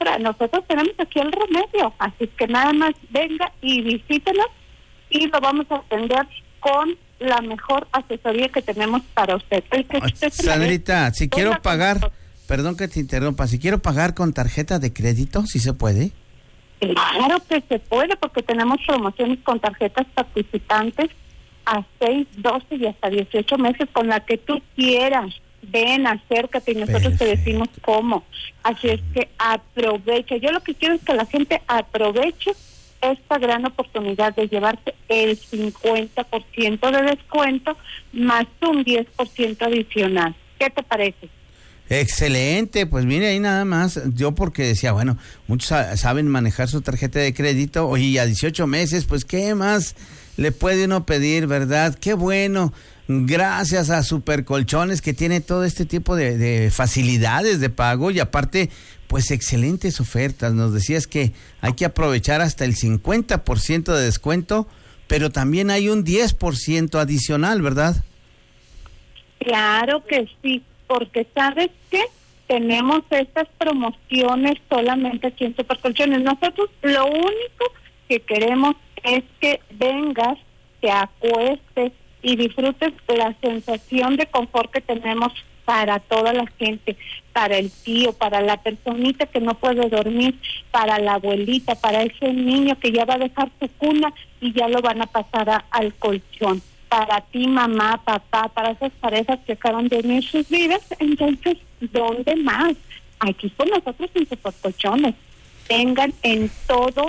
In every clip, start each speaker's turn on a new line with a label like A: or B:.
A: doctora, nosotros tenemos aquí el remedio, así que nada más venga y visítenos y lo vamos a atender con la mejor asesoría que tenemos para usted.
B: Sandrita, si quiero pagar, perdón que te interrumpa, si quiero pagar con tarjeta de crédito, ¿sí se puede?
A: Claro que se puede, porque tenemos promociones con tarjetas participantes a 6, 12 y hasta 18 meses, con la que tú quieras. Ven, acércate y nosotros te decimos cómo. Así es que aprovecha. Yo lo que quiero es que la gente aproveche esta gran oportunidad de llevarse el 50% de descuento más un 10% adicional. ¿Qué te parece?
B: Excelente, pues mire ahí nada más, yo porque decía, bueno, muchos saben manejar su tarjeta de crédito, oye, a 18 meses, pues ¿qué más le puede uno pedir, verdad? Qué bueno, gracias a Supercolchones que tiene todo este tipo de facilidades de pago y aparte, pues excelentes ofertas. Nos decías que hay que aprovechar hasta el 50% de descuento, pero también hay un 10% adicional, ¿verdad?
A: Claro que sí. Porque ¿sabes qué? Tenemos estas promociones solamente aquí en Supercolchones. Nosotros lo único que queremos es que vengas, te acuestes y disfrutes la sensación de confort que tenemos para toda la gente, para el tío, para la personita que no puede dormir, para la abuelita, para ese niño que ya va a dejar su cuna y ya lo van a pasar al colchón. Para ti, mamá, papá, para esas parejas que acaban de unir sus vidas. Entonces, ¿dónde más? Aquí con nosotros en Supercolchones. Vengan en todos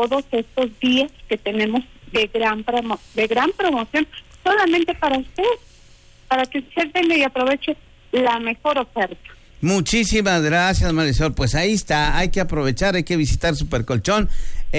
A: estos días que tenemos de gran promoción, solamente para usted, para que usted venga y aproveche la mejor oferta.
B: Muchísimas gracias, Marisol. Pues ahí está, hay que aprovechar, hay que visitar Supercolchón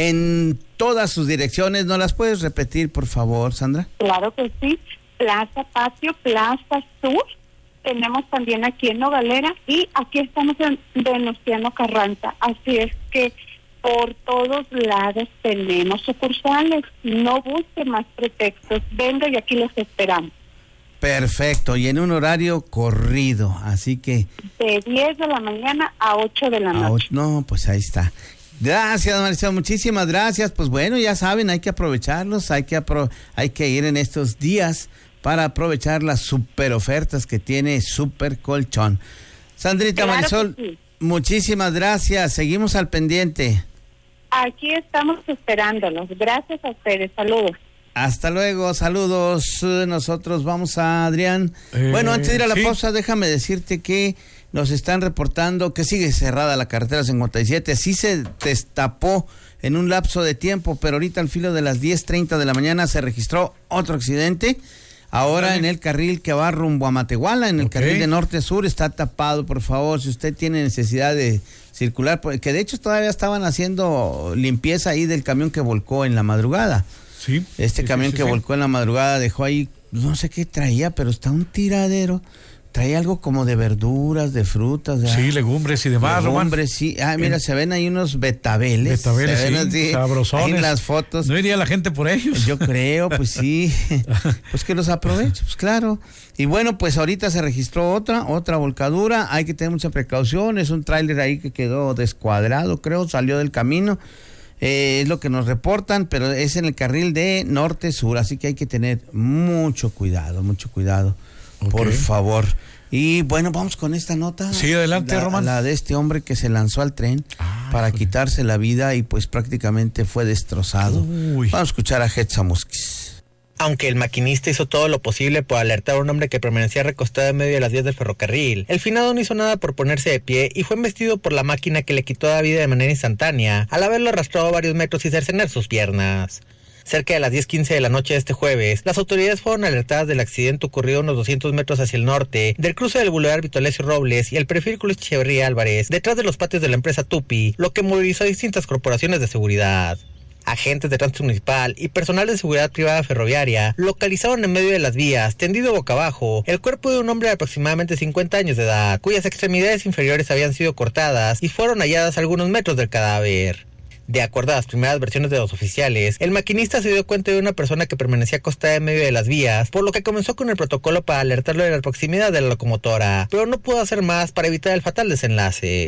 B: en todas sus direcciones. ¿No las puedes repetir, por favor, Sandra?
A: Claro que sí. Plaza Patio, Plaza Sur. Tenemos también aquí en Nogalera y aquí estamos en Venustiano Carranza. Así es que por todos lados tenemos sucursales. No busque más pretextos. Venga y aquí los esperamos.
B: Perfecto, y en un horario corrido, así que...
A: De 10 de la mañana a 8 de la noche.
B: No, pues ahí está. Gracias, Marisol, muchísimas gracias. Pues bueno, ya saben, hay que aprovecharlos, hay que ir en estos días para aprovechar las super ofertas que tiene Supercolchón. Sandrita, claro, Marisol, sí. Muchísimas gracias, seguimos al pendiente.
A: Aquí estamos esperándolos. Gracias a ustedes, saludos.
B: Hasta luego, saludos. Nosotros vamos a Adrián. Bueno, antes de ir a la pausa, déjame decirte que nos están reportando que sigue cerrada la carretera 57. Sí se destapó en un lapso de tiempo, pero ahorita al filo de las 10:30 de la mañana se registró otro accidente. Ahora en el carril que va rumbo a Matehuala, en el carril de norte-sur, está tapado. Por favor, si usted tiene necesidad de circular, que de hecho todavía estaban haciendo limpieza ahí del camión que volcó en la madrugada. Sí. Camión que volcó en la madrugada dejó ahí, no sé qué traía, pero está un tiradero. Traía algo como de verduras, de frutas. Sí,
C: legumbres y demás.
B: Legumbres, sí. Ah, mira, se ven ahí unos betabeles.
C: Betabeles, se ven así, sabrosones.
B: En las fotos.
C: ¿No iría la gente por ellos?
B: Yo creo, pues sí. Pues que los aproveche, pues claro. Y bueno, pues ahorita se registró otra volcadura. Hay que tener mucha precaución. Es un tráiler ahí que quedó descuadrado, creo, salió del camino. Es lo que nos reportan, pero es en el carril de norte-sur, así que hay que tener mucho cuidado, por favor. Y bueno, vamos con esta nota.
C: Sí, adelante, Román.
B: La de este hombre que se lanzó al tren para quitarse la vida y pues prácticamente fue destrozado. Vamos a escuchar a Hetza Muskis.
D: Aunque el maquinista hizo todo lo posible por alertar a un hombre que permanecía recostado en medio de las vías del ferrocarril, el finado no hizo nada por ponerse de pie y fue embestido por la máquina que le quitó la vida de manera instantánea, al haberlo arrastrado varios metros y cercenar sus piernas. Cerca de las 10:15 de la noche de este jueves, las autoridades fueron alertadas del accidente ocurrido unos 200 metros hacia el norte, del cruce del Boulevard Vitolesio Robles y el periférico Echeverría Álvarez, detrás de los patios de la empresa Tupi, lo que movilizó a distintas corporaciones de seguridad. Agentes de tránsito municipal y personal de seguridad privada ferroviaria localizaron en medio de las vías, tendido boca abajo, el cuerpo de un hombre de aproximadamente 50 años de edad, cuyas extremidades inferiores habían sido cortadas y fueron halladas a algunos metros del cadáver. De acuerdo a las primeras versiones de los oficiales, el maquinista se dio cuenta de una persona que permanecía acostada en medio de las vías, por lo que comenzó con el protocolo para alertarlo de la proximidad de la locomotora, pero no pudo hacer más para evitar el fatal desenlace.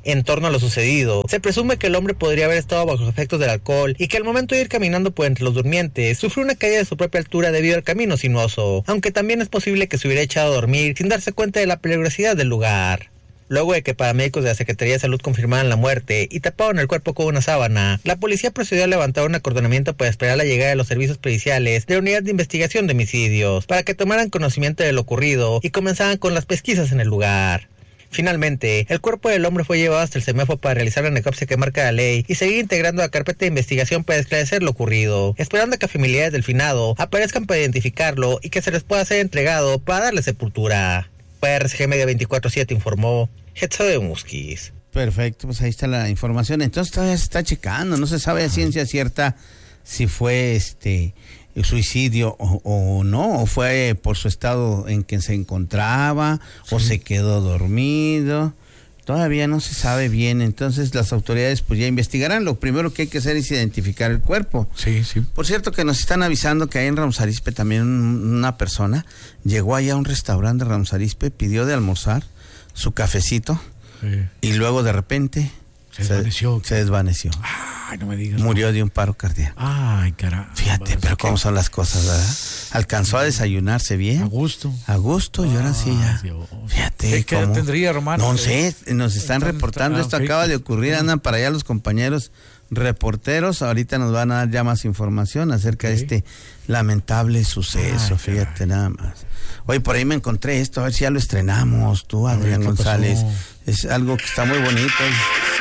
D: En torno a lo sucedido, se presume que el hombre podría haber estado bajo efectos del alcohol y que al momento de ir caminando por entre los durmientes, sufrió una caída de su propia altura debido al camino sinuoso, aunque también es posible que se hubiera echado a dormir sin darse cuenta de la peligrosidad del lugar. Luego de que paramédicos de la Secretaría de Salud confirmaran la muerte y taparon el cuerpo con una sábana, la policía procedió a levantar un acordonamiento para esperar la llegada de los servicios periciales de la Unidad de Investigación de Homicidios, para que tomaran conocimiento de lo ocurrido y comenzaran con las pesquisas en el lugar. Finalmente, el cuerpo del hombre fue llevado hasta el CEMEFO para realizar la necropsia que marca la ley y seguir integrando la carpeta de investigación para esclarecer lo ocurrido, esperando que familiares del finado aparezcan para identificarlo y que se les pueda ser entregado para darle sepultura. Para RCG Media 24/7 informó Getzo de Musquis.
B: Perfecto, pues ahí está la información. Entonces todavía se está checando, no se sabe a ciencia cierta si fue suicidio o no, o fue por su estado en que se encontraba, o se quedó dormido. Todavía no se sabe bien, entonces las autoridades pues ya investigarán. Lo primero que hay que hacer es identificar el cuerpo.
C: Sí.
B: Por cierto que nos están avisando que ahí en Ramos Arizpe también una persona llegó allá a un restaurante de Ramos Arizpe, pidió de almorzar su cafecito y luego de repente se desvaneció.
C: Ay, no me digas.
B: Murió de un paro cardíaco.
C: Ay, caramba.
B: Fíjate, pero cómo son las cosas, ¿verdad? Alcanzó a desayunarse bien.
C: A gusto,
B: y ahora sí ya.
C: Dios.
B: Fíjate.
C: ¿Qué edad tendría, Román?
B: No sé, nos están reportando, esto acaba de ocurrir, andan para allá los compañeros reporteros, ahorita nos van a dar ya más información acerca de este lamentable suceso, fíjate nada más. Oye, por ahí me encontré esto, a ver si ya lo estrenamos, tú, Adrián González. Es algo que está muy bonito.